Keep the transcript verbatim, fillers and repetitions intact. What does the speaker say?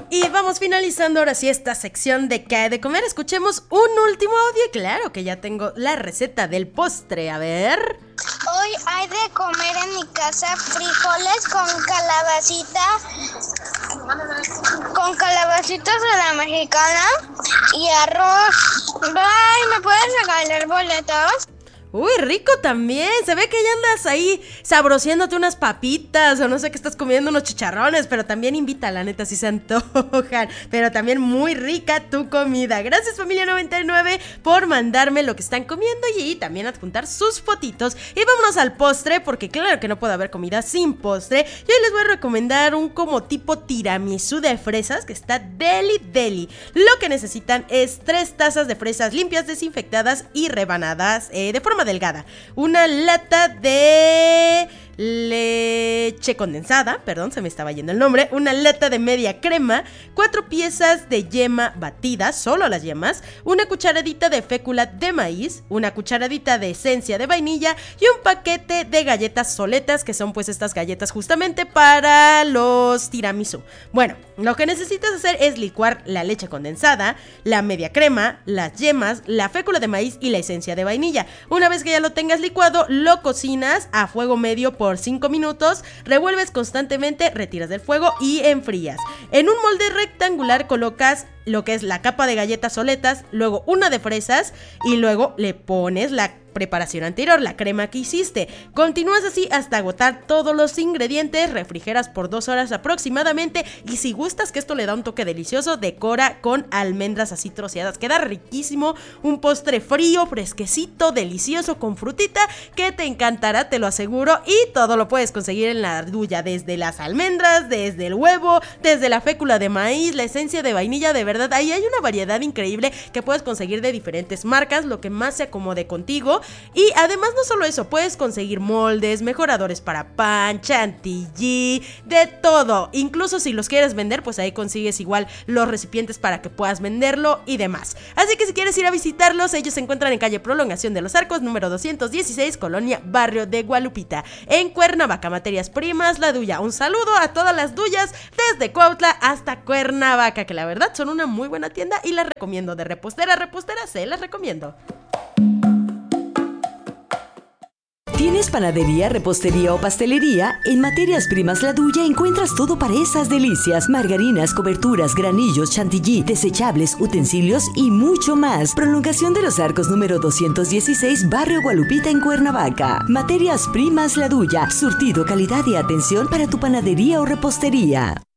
Y vamos finalizando ahora sí esta sección de ¿qué hay de comer? Escuchemos un último audio y claro que ya tengo la receta del postre, a ver. Hoy hay de comer en mi casa frijoles con calabacita, con calabacitas de la mexicana y arroz. Bye, ¿me puedes regalar boletos? Uy, rico también, se ve que ya andas ahí sabrosiéndote unas papitas o no sé qué estás comiendo, unos chicharrones, pero también invita, la neta, si se antojan, pero también muy rica tu comida. Gracias familia noventa y nueve por mandarme lo que están comiendo y también adjuntar sus fotitos. Y vámonos al postre, porque claro que no puede haber comida sin postre. Y hoy les voy a recomendar un como tipo tiramisú de fresas que está deli deli. Lo que necesitan es tres tazas de fresas limpias, desinfectadas y rebanadas eh, de forma delgada, una lata de leche condensada, perdón, se me estaba yendo el nombre, una lata de media crema, cuatro piezas de yema batida, solo las yemas, una cucharadita de fécula de maíz, una cucharadita de esencia de vainilla y un paquete de galletas soletas, que son pues estas galletas justamente para los tiramisú. Bueno, lo que necesitas hacer es licuar la leche condensada, la media crema, las yemas, la fécula de maíz y la esencia de vainilla. Una vez que ya lo tengas licuado, lo cocinas a fuego medio por cinco minutos, revuelves constantemente, retiras del fuego y enfrías. En un molde rectangular colocas lo que es la capa de galletas soletas, luego una de fresas y luego le pones la preparación anterior, la crema que hiciste. Continúas así hasta agotar todos los ingredientes, refrigeras por dos horas aproximadamente y si gustas que esto le da un toque delicioso, decora con almendras así troceadas. Queda riquísimo, un postre frío, fresquecito, delicioso con frutita que te encantará, te lo aseguro, y todo lo puedes conseguir en la Duya, desde las almendras, desde el huevo, desde la fécula de maíz, la esencia de vainilla, de verdad, ahí hay una variedad increíble que puedes conseguir de diferentes marcas, lo que más se acomode contigo. Y además no solo eso, puedes conseguir moldes, mejoradores para pan, chantilly, de todo. Incluso si los quieres vender, pues ahí consigues igual los recipientes para que puedas venderlo y demás. Así que si quieres ir a visitarlos, ellos se encuentran en calle Prolongación de los Arcos, número doscientos dieciséis, Colonia Barrio de Gualupita, en Cuernavaca. Materias primas, La Duya. Un saludo a todas las duyas desde Cuautla hasta Cuernavaca, que la verdad son una muy buena tienda y las recomiendo. De repostera a repostera, se las recomiendo. ¿Tienes panadería, repostería o pastelería? En Materias Primas La Duya encuentras todo para esas delicias. Margarinas, coberturas, granillos, chantilly, desechables, utensilios y mucho más. Prolongación de los Arcos número doscientos dieciséis, Barrio Gualupita en Cuernavaca. Materias Primas La Duya. Surtido, calidad y atención para tu panadería o repostería.